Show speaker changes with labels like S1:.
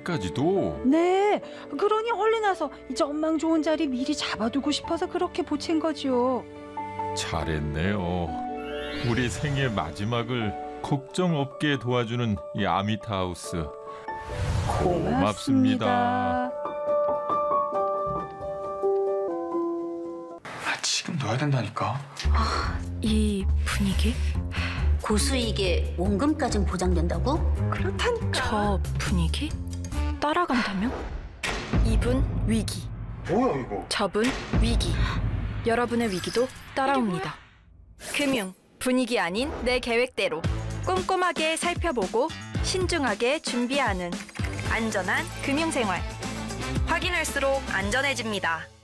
S1: 아직까지도?
S2: 네, 그러니 얼른 와서 이 전망 좋은 자리 미리 잡아두고 싶어서 그렇게 보챈 거죠.
S1: 잘했네요. 우리 생애 마지막을 걱정 없게 도와주는 이 아미타하우스. 고맙습니다.
S3: 지금 넣어야 된다니까.
S4: 이 분위기?
S5: 고수익에 원금까진 보장된다고?
S4: 그렇다니까. 저 분위기? 따라간다면? 이분 위기.
S3: 뭐야 이거?
S4: 저분 위기. 여러분의 위기도 따라옵니다. 금융, 분위기 아닌 내 계획대로 꼼꼼하게 살펴보고 신중하게 준비하는 안전한 금융생활. 확인할수록 안전해집니다.